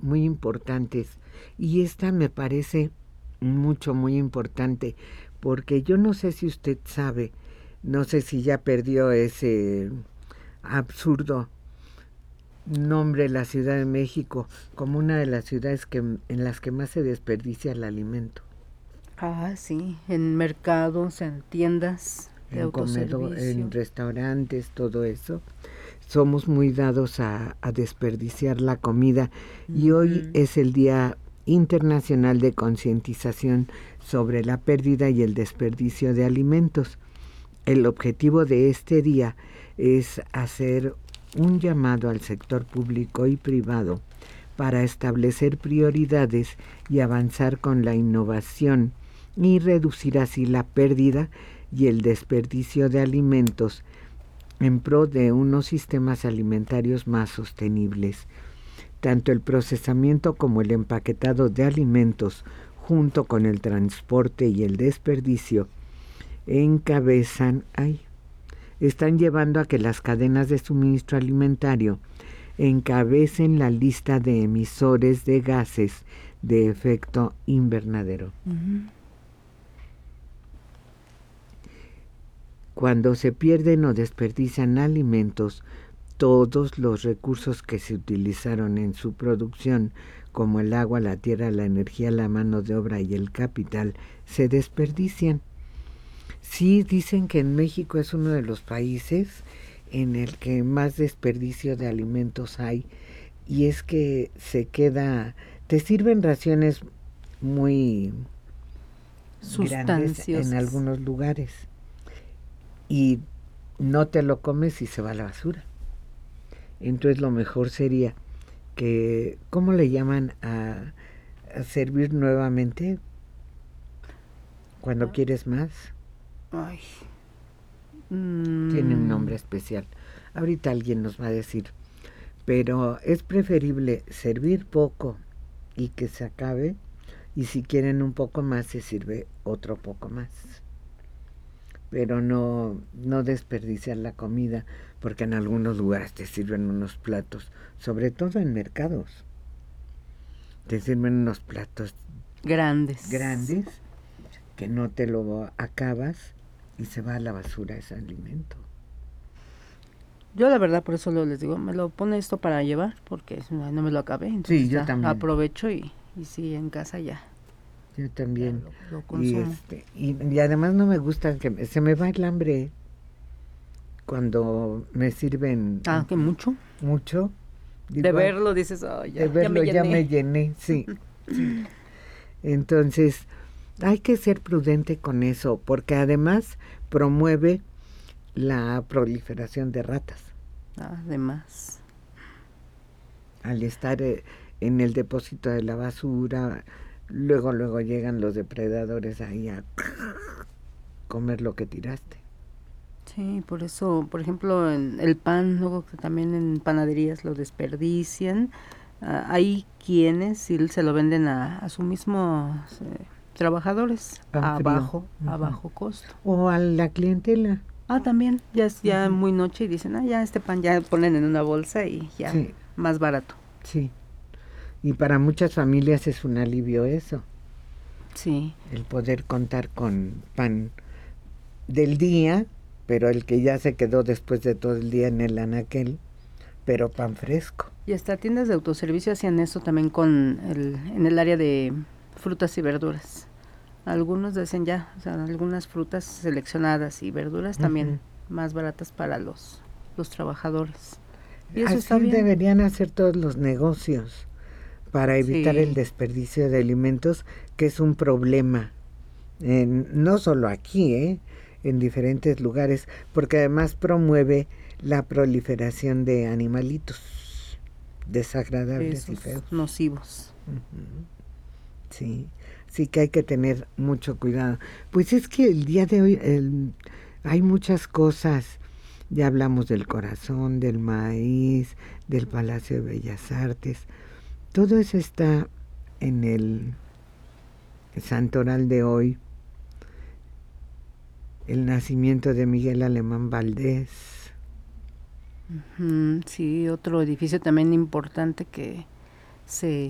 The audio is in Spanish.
muy importantes. Y esta me parece muy importante, porque yo no sé si usted sabe, no sé si ya perdió ese absurdo nombre la Ciudad de México como una de las ciudades en las que más se desperdicia el alimento. Ah, sí, en mercados, en tiendas de En comedor, en autoservicio. restaurantes, todo eso. Somos muy dados a desperdiciar la comida y hoy Ujú. es el Día Internacional de Concientización sobre la pérdida y el desperdicio de alimentos. El objetivo de este día es hacer un llamado al sector público y privado para establecer prioridades y avanzar con la innovación y reducir así la pérdida y el desperdicio de alimentos en pro de unos sistemas alimentarios más sostenibles. Tanto el procesamiento como el empaquetado de alimentos, junto con el transporte y el desperdicio, están llevando a que las cadenas de suministro alimentario encabecen la lista de emisores de gases de efecto invernadero. Uh-huh. Cuando se pierden o desperdician alimentos, todos los recursos que se utilizaron en su producción, como el agua, la tierra, la energía, la mano de obra y el capital, se desperdician. Sí, dicen que en México es uno de los países en el que más desperdicio de alimentos hay, y es que te sirven raciones muy grandes en Sustanciosas. algunos lugares y no te lo comes y se va a la basura. Entonces lo mejor sería que, ¿cómo le llaman a servir nuevamente cuando quieres más? Ay. Tiene un nombre especial. Ahorita alguien nos va a decir. Pero es preferible servir poco y que se acabe, y si quieren un poco más se sirve otro poco más. Pero no desperdiciar la comida, porque en algunos lugares te sirven unos platos, sobre todo en mercados. Te sirven unos platos Grandes. grandes que no te lo acabas y se va a la basura ese alimento. Yo la verdad por eso les digo, me lo pone esto para llevar, porque no me lo acabé, entonces Sí, yo ya también. aprovecho y sí, en casa ya Yo también. lo Y consumo. y además no me gusta que se me va el hambre cuando me sirven Ah, que mucho. mucho. De Digo, "Ay, verlo dices, oh, de ya me verlo ya me llené. llené", sí, sí. Entonces, hay que ser prudente con eso, porque además promueve la proliferación de ratas. Además. Al estar en el depósito de la basura, luego llegan los depredadores ahí a comer lo que tiraste. Sí, por eso, por ejemplo, en el pan, luego que también en panaderías lo desperdician. Hay quienes sí se lo venden a sus mismos trabajadores Pan frío. a Ujú. bajo costo. O a la clientela. También, ya es ya Ujú. muy noche y dicen, ya este pan ya ponen en una bolsa y ya Sí, más barato. sí. Y para muchas familias es un alivio eso, Sí, el poder contar con pan del día, pero el que ya se quedó después de todo el día en el anaquel, pero pan fresco. y hasta tiendas de autoservicio hacían eso también en el área de frutas y verduras. Algunos decían ya, o sea, algunas frutas seleccionadas y verduras también Ujú. más baratas para los trabajadores. Y eso está Así bien. deberían hacer todos los negocios para evitar el Sí, desperdicio de alimentos, que es un problema, no solo aquí, en diferentes lugares, porque además promueve la proliferación de animalitos desagradables y esos feos. nocivos. Ujú. Sí, sí que hay que tener mucho cuidado. Pues es que el día de hoy hay muchas cosas. Ya hablamos del corazón, del maíz, del Palacio de Bellas Artes. Todo eso está en el santoral de hoy. El nacimiento de Miguel Alemán Valdés. Sí, otro edificio también importante que se